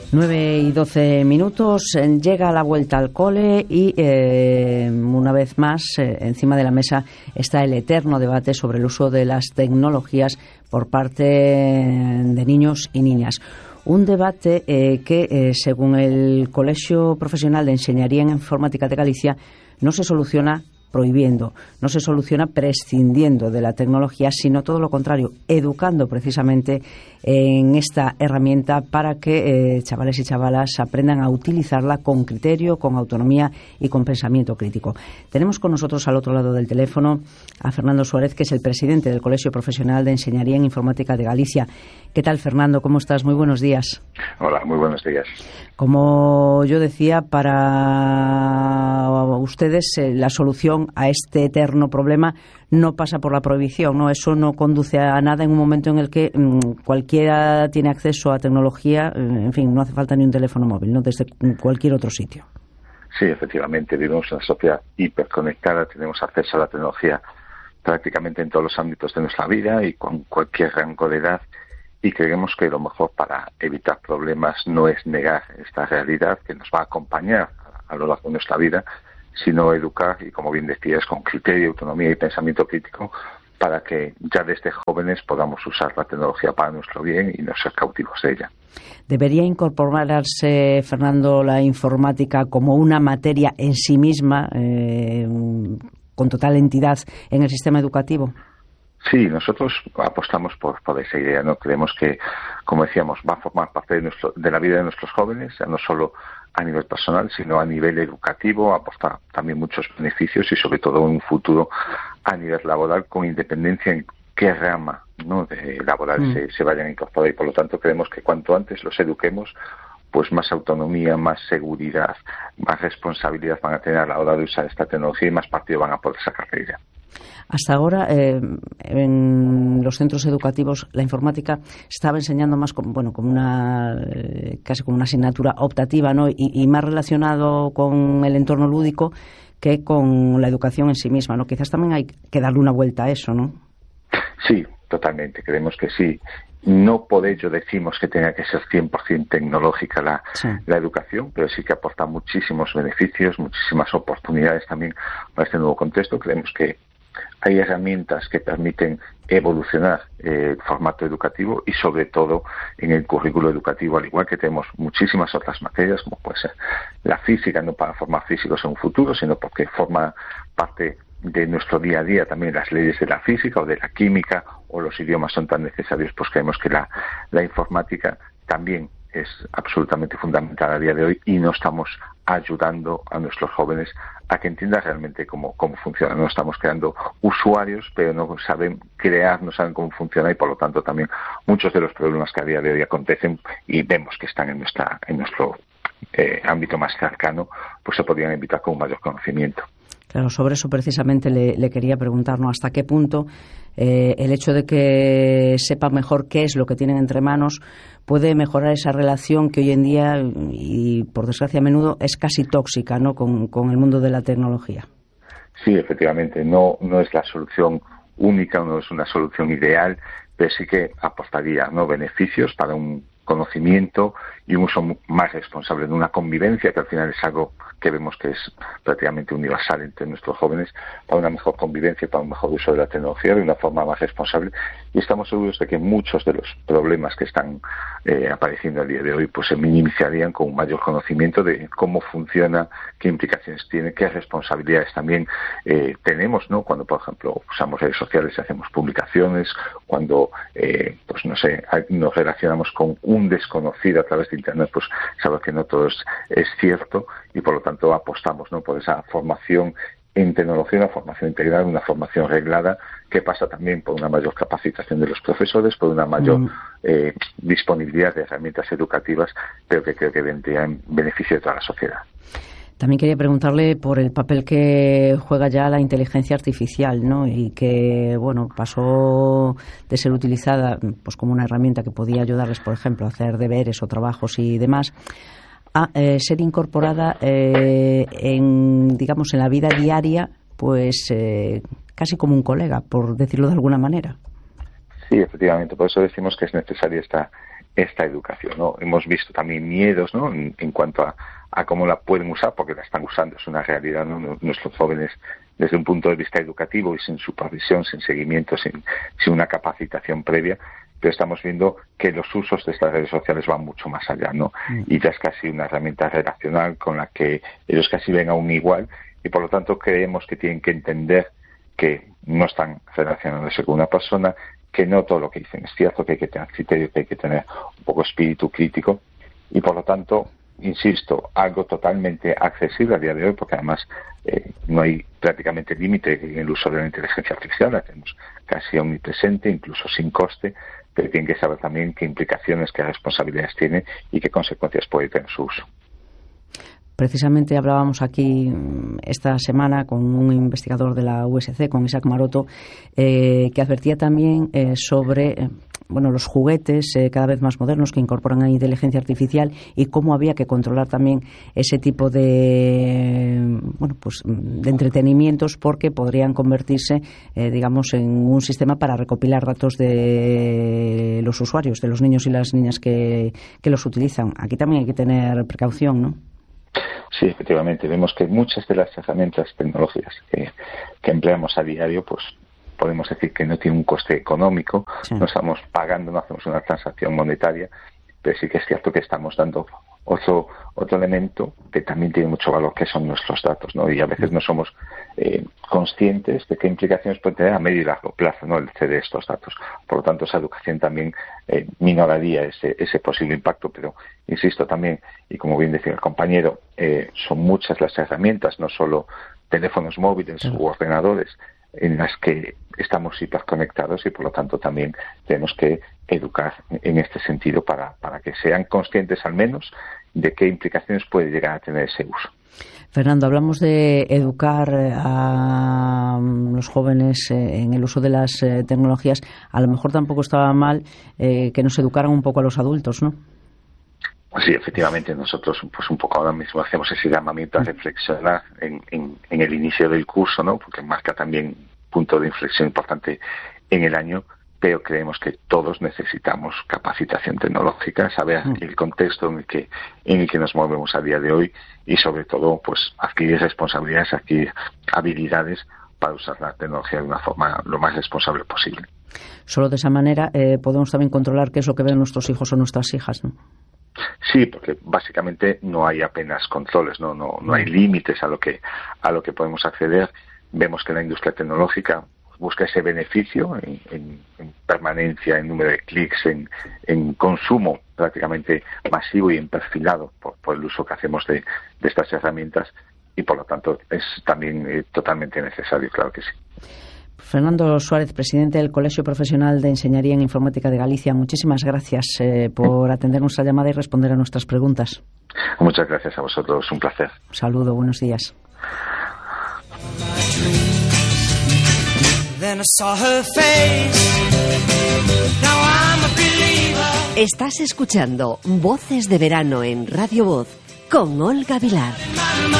9:12. Llega la vuelta al cole y una vez más encima de la mesa está el eterno debate sobre el uso de las tecnologías por parte de niños y niñas. Un debate que, según el Colegio Profesional de Enseñaría en Informática de Galicia, no se soluciona prohibiendo, no se soluciona prescindiendo de la tecnología, sino todo lo contrario, educando precisamente en esta herramienta para que chavales y chavalas aprendan a utilizarla con criterio, con autonomía y con pensamiento crítico. Tenemos con nosotros al otro lado del teléfono a Fernando Suárez, que es el presidente del Colegio Profesional de Enseñaría en Informática de Galicia. ¿Qué tal, Fernando? ¿Cómo estás? Muy buenos días. Hola, muy buenos días. Como yo decía, para ustedes la solución a este eterno problema no pasa por la prohibición, ¿no? Eso no conduce a nada en un momento en el que cualquiera tiene acceso a tecnología, en fin, no hace falta ni un teléfono móvil, ¿no? Desde cualquier otro sitio. Sí, efectivamente, vivimos en una sociedad hiperconectada, tenemos acceso a la tecnología prácticamente en todos los ámbitos de nuestra vida y con cualquier rango de edad, y creemos que lo mejor para evitar problemas no es negar esta realidad que nos va a acompañar a lo largo de nuestra vida, sino educar, y como bien decías, con criterio, autonomía y pensamiento crítico, para que ya desde jóvenes podamos usar la tecnología para nuestro bien y no ser cautivos de ella. ¿Debería incorporarse, Fernando, la informática como una materia en sí misma, con total entidad en el sistema educativo? Sí, nosotros apostamos por esa idea, ¿no? Creemos que, como decíamos, va a formar parte de la vida de nuestros jóvenes, ya no solo a nivel personal, sino a nivel educativo, aporta también muchos beneficios y sobre todo en un futuro a nivel laboral, con independencia en qué rama, ¿no?, de laboral se vayan a incorporar, y por lo tanto creemos que cuanto antes los eduquemos, pues más autonomía, más seguridad, más responsabilidad van a tener a la hora de usar esta tecnología y más partido van a poder sacar de ella. Hasta ahora, en los centros educativos, la informática estaba enseñando más como una casi como una asignatura optativa, ¿no? Y más relacionado con el entorno lúdico que con la educación en sí misma, ¿no? Quizás también hay que darle una vuelta a eso, ¿no? Sí, totalmente. Creemos que sí. No por ello decimos que tenga que ser 100% tecnológica la educación, pero sí que aporta muchísimos beneficios, muchísimas oportunidades también para este nuevo contexto. Creemos que hay herramientas que permiten evolucionar el formato educativo y sobre todo en el currículo educativo, al igual que tenemos muchísimas otras materias, como puede ser la física, no para formar físicos en un futuro, sino porque forma parte de nuestro día a día también las leyes de la física o de la química, o los idiomas son tan necesarios, pues creemos que la informática también es absolutamente fundamental a día de hoy, y no estamos ayudando a nuestros jóvenes a que entiendan realmente cómo funciona. No estamos creando usuarios, pero no saben crear, no saben cómo funciona, y por lo tanto también muchos de los problemas que a día de hoy acontecen y vemos que están en nuestro ámbito más cercano, pues se podrían evitar con un mayor conocimiento. Claro, sobre eso precisamente le quería preguntar, ¿no? ¿Hasta qué punto el hecho de que sepan mejor qué es lo que tienen entre manos puede mejorar esa relación que hoy en día, y por desgracia a menudo, es casi tóxica, ¿no?, con el mundo de la tecnología? Sí, efectivamente, no es la solución única, no es una solución ideal, pero sí que aportaría, ¿no?, beneficios para un conocimiento y un uso más responsable de una convivencia, que al final es algo que vemos que es prácticamente universal entre nuestros jóvenes, para una mejor convivencia, para un mejor uso de la tecnología de una forma más responsable. Y estamos seguros de que muchos de los problemas que están apareciendo a día de hoy pues se minimizarían con un mayor conocimiento de cómo funciona, qué implicaciones tiene, qué responsabilidades también tenemos, ¿no?, cuando, por ejemplo, usamos redes sociales y hacemos publicaciones, cuando nos relacionamos con un desconocido a través de Internet, pues sabemos que no todo es cierto, y por lo tanto apostamos, ¿no?, por esa formación en tecnología, una formación integral, una formación reglada, que pasa también por una mayor capacitación de los profesores, por una mayor disponibilidad de herramientas educativas, pero que creo que vendría en beneficio de toda la sociedad. También quería preguntarle por el papel que juega ya la inteligencia artificial, ¿no?, y que, bueno, pasó de ser utilizada pues como una herramienta que podía ayudarles, por ejemplo, a hacer deberes o trabajos y demás, a ser incorporada en la vida diaria, pues casi como un colega, por decirlo de alguna manera. Sí, efectivamente, por eso decimos que es necesaria esta esta educación, ¿no? Hemos visto también miedos, ¿no? En cuanto a cómo la pueden usar, porque la están usando, es una realidad, ¿no? Nuestros jóvenes, desde un punto de vista educativo y sin supervisión, sin seguimiento, sin una capacitación previa, pero estamos viendo que los usos de estas redes sociales van mucho más allá, ¿no? Y ya es casi una herramienta relacional con la que ellos casi ven a un igual, y por lo tanto creemos que tienen que entender que no están relacionándose con una persona, que no todo lo que dicen es cierto, que hay que tener criterio, que hay que tener un poco espíritu crítico, y por lo tanto, insisto, algo totalmente accesible a día de hoy, porque además no hay prácticamente límite en el uso de la inteligencia artificial, la tenemos casi omnipresente, incluso sin coste, pero tienen que saber también qué implicaciones, qué responsabilidades tiene y qué consecuencias puede tener su uso. Precisamente hablábamos aquí esta semana con un investigador de la USC, con Isaac Maroto, que advertía también sobre los juguetes cada vez más modernos que incorporan a inteligencia artificial y cómo había que controlar también ese tipo de de entretenimientos, porque podrían convertirse en un sistema para recopilar datos de los usuarios, de los niños y las niñas que los utilizan. Aquí también hay que tener precaución, ¿no? Sí, efectivamente. Vemos que muchas de las herramientas tecnológicas que empleamos a diario, pues podemos decir que no tienen un coste económico, sí. No estamos pagando, no hacemos una transacción monetaria, pero sí que es cierto que estamos dando otro elemento que también tiene mucho valor, que son nuestros datos, ¿no? Y a veces no somos conscientes de qué implicaciones puede tener a medio y largo plazo, ¿no? El ceder estos datos. Por lo tanto, esa educación también minoraría ese posible impacto, pero insisto también, y como bien decía el compañero, son muchas las herramientas, no solo teléfonos móviles u ordenadores, en las que estamos hiperconectados, y por lo tanto también tenemos que educar en este sentido para que sean conscientes al menos de qué implicaciones puede llegar a tener ese uso. Fernando, hablamos de educar a los jóvenes en el uso de las tecnologías. A lo mejor tampoco estaba mal que nos educaran un poco a los adultos, ¿no? Sí, efectivamente, nosotros pues un poco ahora mismo hacemos ese llamamiento a reflexionar en el inicio del curso, ¿no? Porque marca también punto de inflexión importante en el año, pero creemos que todos necesitamos capacitación tecnológica, saber el contexto en el que nos movemos a día de hoy, y sobre todo pues adquirir responsabilidades, adquirir habilidades para usar la tecnología de una forma lo más responsable posible. Solo de esa manera podemos también controlar qué es lo que ven nuestros hijos o nuestras hijas, ¿no? Sí, porque básicamente no hay apenas controles, no hay límites a lo que podemos acceder. Vemos que la industria tecnológica busca ese beneficio en permanencia, en número de clics, en consumo prácticamente masivo y en perfilado por el uso que hacemos de estas herramientas, y por lo tanto es también totalmente necesario, claro que sí. Fernando Suárez, presidente del Colegio Profesional de Enseñaría en Informática de Galicia, muchísimas gracias por atender nuestra llamada y responder a nuestras preguntas. Muchas gracias a vosotros, un placer. Un saludo, buenos días. Estás escuchando Voces de Verano en Radio Voz con Olga Vilar.